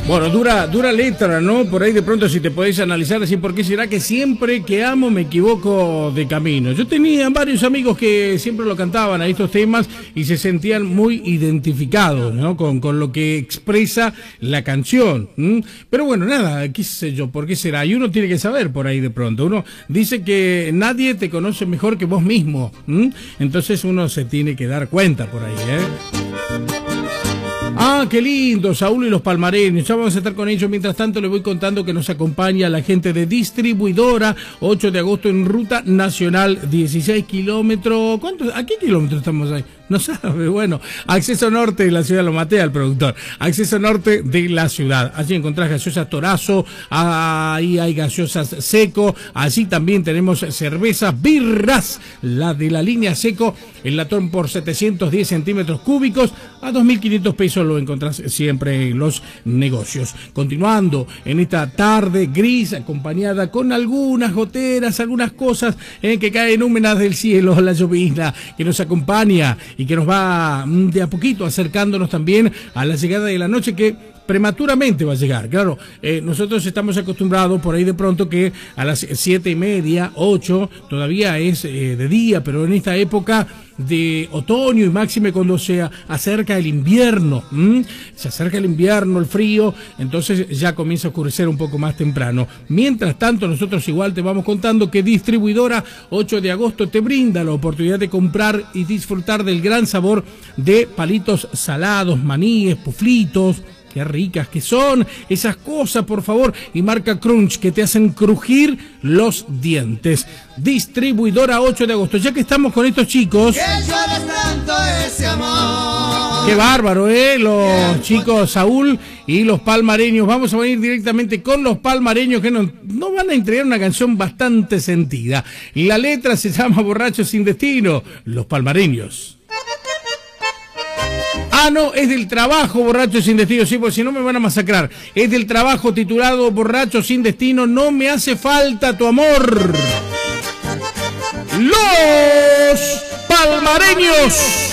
Bueno, dura letra, ¿no? Por ahí de pronto si te podés analizar, decir, ¿por qué será que siempre que amo me equivoco de camino? Yo tenía varios amigos que siempre lo cantaban a estos temas y se sentían muy identificados, ¿no? Con lo que expresa la canción. Pero bueno, nada, qué sé yo, ¿por qué será? Y uno tiene que saber por ahí de pronto. Uno dice que nadie te conoce mejor que vos mismo. Entonces uno se tiene que dar cuenta por ahí, Ah, qué lindo, Saúl y los palmareños. Ya vamos a estar con ellos. Mientras tanto, les voy contando que nos acompaña la gente de Distribuidora, 8 de agosto en Ruta Nacional, 16 kilómetros. ¿A qué kilómetros estamos ahí? No sabe, bueno. Acceso norte de la ciudad, lo maté al productor. Acceso norte de la ciudad. Allí encontrás gaseosas Torazo, ahí hay gaseosas Seco, allí también tenemos cervezas, birras, la de la línea Seco, el latón por 710 centímetros cúbicos, a 2.500 pesos lo encontrás siempre en los negocios. Continuando en esta tarde gris, acompañada con algunas goteras, algunas cosas que caen húmedas del cielo, la llovizna que nos acompaña y que nos va de a poquito acercándonos también a la llegada de la noche, que prematuramente va a llegar. Claro, nosotros estamos acostumbrados por ahí de pronto que a las 7:30, 8, todavía es de día, pero en esta época de otoño y máxime cuando se acerca el invierno, se acerca el invierno, el frío, entonces ya comienza a oscurecer un poco más temprano. Mientras tanto, nosotros igual te vamos contando que Distribuidora 8 de agosto te brinda la oportunidad de comprar y disfrutar del gran sabor de palitos salados, maníes, puflitos. Qué ricas que son esas cosas, por favor. Y marca Crunch, que te hacen crujir los dientes. Distribuidora 8 de agosto. Ya que estamos con estos chicos. Qué bárbaro, los chicos Saúl y los palmareños. Vamos a venir directamente con los palmareños, que nos van a entregar una canción bastante sentida. Y la letra se llama Borrachos sin Destino. Los palmareños. Ah, no, es del trabajo Borracho sin Destino, sí, porque si no me van a masacrar. Es del trabajo titulado Borracho sin Destino, no me hace falta tu amor. Los palmareños.